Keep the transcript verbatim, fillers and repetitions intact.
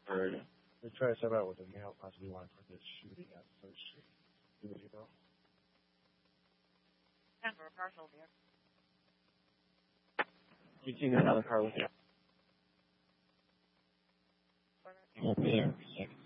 Heard. They try to step out with a male, possibly wanted for this shooting at Third Street. Two days ago. Denver, partial there. You seen another car with you? Corner. He won't be there for a second.